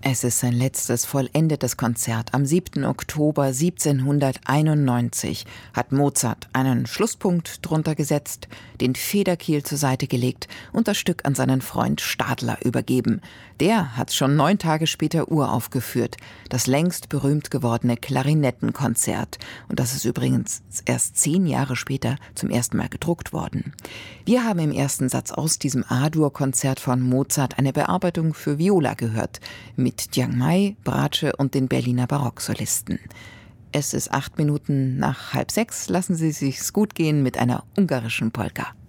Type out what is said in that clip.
Es ist sein letztes vollendetes Konzert. Am 7. Oktober 1791 hat Mozart einen Schlusspunkt drunter gesetzt, den Federkiel zur Seite gelegt und das Stück an seinen Freund Stadler übergeben. Der hat schon 9 Tage später uraufgeführt, das längst berühmt gewordene Klarinettenkonzert. Und das ist übrigens erst 10 Jahre später zum ersten Mal gedruckt worden. Wir haben im ersten Satz aus diesem A-Dur-Konzert von Mozart eine Bearbeitung für Viola gehört, mit Chiang Mai, Bratsche und den Berliner Barocksolisten. Es ist 8 Minuten nach 5:30. Lassen Sie sich's gut gehen mit einer ungarischen Polka.